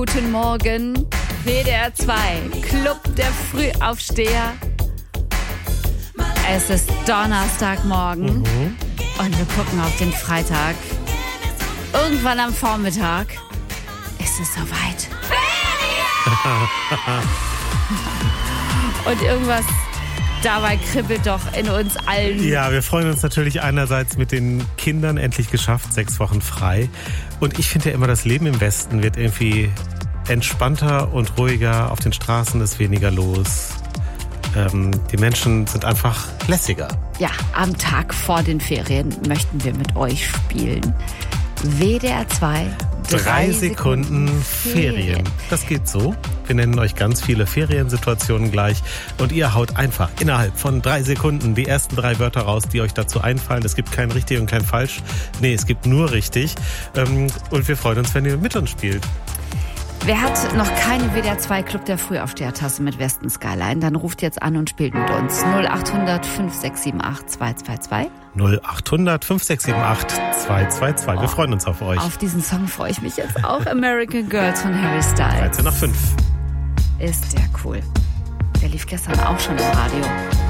Guten Morgen, WDR 2, Club der Frühaufsteher. Es ist Donnerstagmorgen und wir gucken auf den Freitag. Irgendwann am Vormittag ist es soweit. Und irgendwas dabei kribbelt doch in uns allen. Ja, wir freuen uns natürlich einerseits mit den Kindern, endlich geschafft, 6 Wochen frei. Und ich finde ja immer, das Leben im Westen wird irgendwie entspannter und ruhiger. Auf den Straßen ist weniger los. Die Menschen sind einfach lässiger. Ja, am Tag vor den Ferien möchten wir mit euch spielen. WDR 2, 3 Sekunden Ferien. Das geht so. Wir nennen euch ganz viele Feriensituationen gleich und ihr haut einfach innerhalb von 3 Sekunden die ersten 3 Wörter raus, die euch dazu einfallen. Es gibt kein richtig und kein falsch. Nee, es gibt nur richtig. Und wir freuen uns, wenn ihr mit uns spielt. Wer hat noch keine WDR 2 Club der Frühaufsteher-Tasse mit Westen Skyline, dann ruft jetzt an und spielt mit uns. 0800 5678 222. 0800 5678 222. Wir freuen uns auf euch. Auf diesen Song freue ich mich jetzt auch. American Girls von Harry Styles. 13 nach 5. Ist der cool. Der lief gestern auch schon im Radio.